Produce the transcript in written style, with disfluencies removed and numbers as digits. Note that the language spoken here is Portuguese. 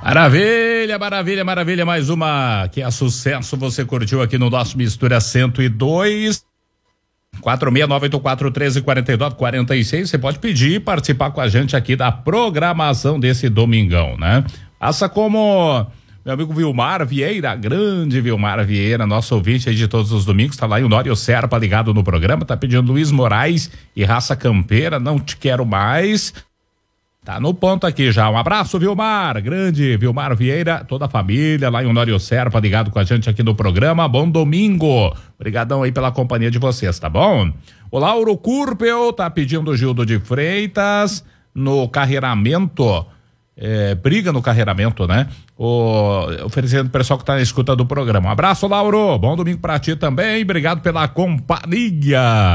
Maravilha, maravilha, maravilha, mais uma que é sucesso, você curtiu aqui no nosso Mistura 102, 46984134946, você pode pedir e participar com a gente aqui da programação desse domingão, né? Faça como meu amigo Vilmar Vieira, grande Vilmar Vieira, nosso ouvinte aí de todos os domingos, tá lá em Honório Serpa ligado no programa, tá pedindo Luiz Moraes e Raça Campeira, Não Te Quero Mais. Tá no ponto aqui já. Um abraço, Vilmar. Grande Vilmar Vieira, toda a família lá em Honório Serpa, ligado com a gente aqui no programa. Bom domingo. Obrigadão aí pela companhia de vocês, tá bom? O Lauro Curpel tá pedindo o Gildo de Freitas no carreiramento. Briga no carreiramento, né? Oferecendo o pessoal que tá na escuta do programa. Um abraço, Lauro. Bom domingo pra ti também. Obrigado pela companhia.